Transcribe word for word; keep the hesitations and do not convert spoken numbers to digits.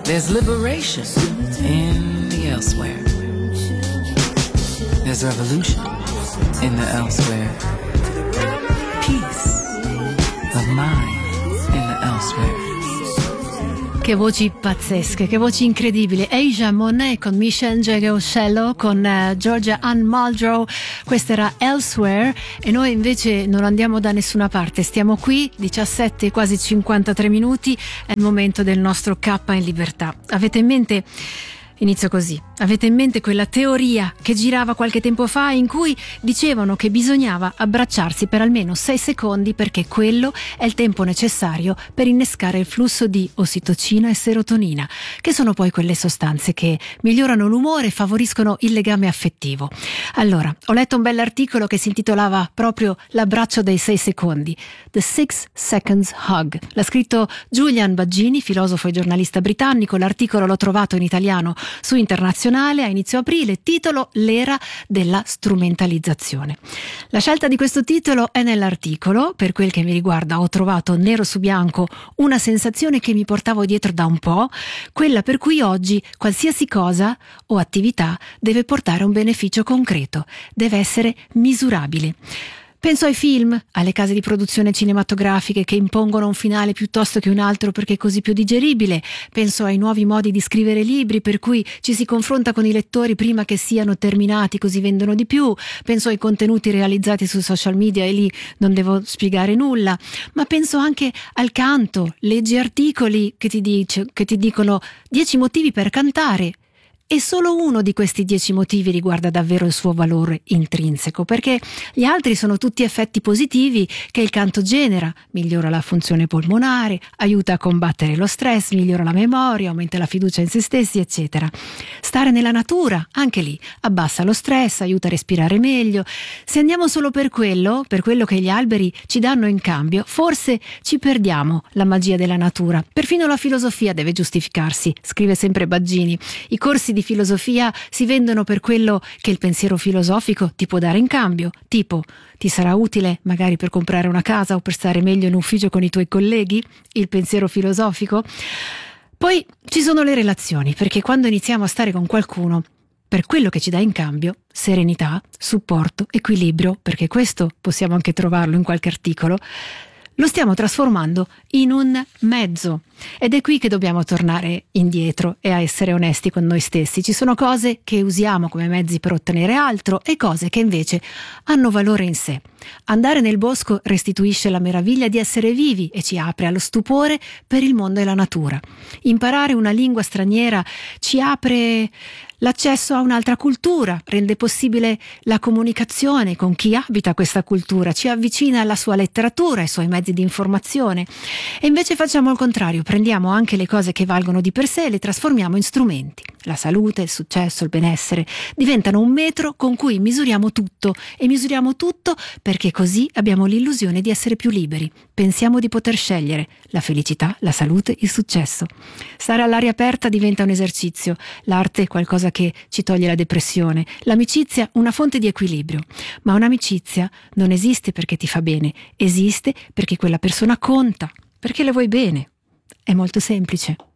There's liberation in the elsewhere. There's revolution in the elsewhere. Peace of mind in the elsewhere. Che voci pazzesche, che voci incredibili. Asia Monet con Michel Njegoshelo, con uh, Georgia Ann Muldrow. Questa era Elsewhere e noi invece non andiamo da nessuna parte, stiamo qui, diciassette, quasi cinquantatré minuti, è il momento del nostro K in libertà. Avete in mente... Inizio così. Avete in mente quella teoria che girava qualche tempo fa in cui dicevano che bisognava abbracciarsi per almeno sei secondi perché quello è il tempo necessario per innescare il flusso di ossitocina e serotonina, che sono poi quelle sostanze che migliorano l'umore e favoriscono il legame affettivo. Allora, ho letto un bell'articolo che si intitolava proprio L'abbraccio dei sei secondi, The Six Seconds Hug. L'ha scritto Julian Baggini, filosofo e giornalista britannico. L'articolo l'ho trovato in italiano su Internazionale a inizio aprile, titolo L'era della strumentalizzazione. La scelta di questo titolo è nell'articolo. Per quel che mi riguarda ho trovato nero su bianco una sensazione che mi portavo dietro da un po', quella per cui oggi qualsiasi cosa o attività deve portare un beneficio concreto, deve essere misurabile. Penso ai film, alle case di produzione cinematografiche che impongono un finale piuttosto che un altro perché è così più digeribile. Penso ai nuovi modi di scrivere libri per cui ci si confronta con i lettori prima che siano terminati, così vendono di più. Penso ai contenuti realizzati su social media e lì non devo spiegare nulla. Ma penso anche al canto. Leggi articoli che ti, dice, che ti dicono dieci motivi per cantare. E solo uno di questi dieci motivi riguarda davvero il suo valore intrinseco, perché gli altri sono tutti effetti positivi che il canto genera: migliora la funzione polmonare, aiuta a combattere lo stress, migliora la memoria, aumenta la fiducia in se stessi, eccetera. Stare nella natura, anche lì, abbassa lo stress, aiuta a respirare meglio. Se andiamo solo per quello, per quello che gli alberi ci danno in cambio, forse ci perdiamo la magia della natura. Perfino la filosofia deve giustificarsi, scrive sempre Baggini. I corsi di filosofia si vendono per quello che il pensiero filosofico ti può dare in cambio, tipo ti sarà utile magari per comprare una casa o per stare meglio in ufficio con i tuoi colleghi, il pensiero filosofico. Poi ci sono le relazioni, perché quando iniziamo a stare con qualcuno per quello che ci dà in cambio, serenità, supporto, equilibrio, perché questo possiamo anche trovarlo in qualche articolo, lo stiamo trasformando in un mezzo. Ed è qui che dobbiamo tornare indietro e a essere onesti con noi stessi. Ci sono cose che usiamo come mezzi per ottenere altro e cose che invece hanno valore in sé. Andare nel bosco restituisce la meraviglia di essere vivi e ci apre allo stupore per il mondo e la natura. Imparare una lingua straniera ci apre l'accesso a un'altra cultura, rende possibile la comunicazione con chi abita questa cultura, ci avvicina alla sua letteratura, ai suoi mezzi di informazione. E invece facciamo il contrario, prendiamo anche le cose che valgono di per sé e le trasformiamo in strumenti. La salute, il successo, il benessere diventano un metro con cui misuriamo tutto, e misuriamo tutto perché così abbiamo l'illusione di essere più liberi. Pensiamo di poter scegliere la felicità, la salute, il successo. Stare all'aria aperta diventa un esercizio, l'arte qualcosa che ci toglie la depressione, l'amicizia una fonte di equilibrio. Ma un'amicizia non esiste perché ti fa bene, esiste perché quella persona conta, perché le vuoi bene. È molto semplice.